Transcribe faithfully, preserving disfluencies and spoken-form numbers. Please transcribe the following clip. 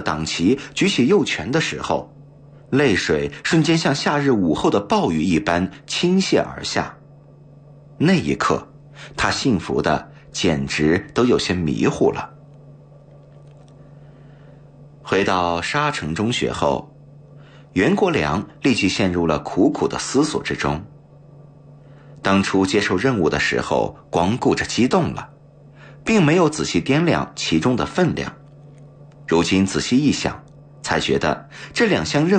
党旗，举起右拳的时候，泪水瞬间像夏日午后的暴雨一般倾泻而下。那一刻，他幸福的简直都有些迷糊了。回到沙城中学后，袁国良立即陷入了苦苦的思索之中。当初接受任务的时候，光顾着激动了，并没有仔细掂量其中的分量。如今仔细一想，才觉得这两项任务